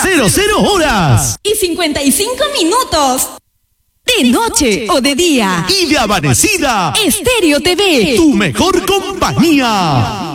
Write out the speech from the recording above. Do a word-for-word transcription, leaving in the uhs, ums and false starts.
cero cero horas. Y cincuenta y cinco minutos. De noche o de día. Y de amanecida. Estéreo T V. Tu mejor compañía.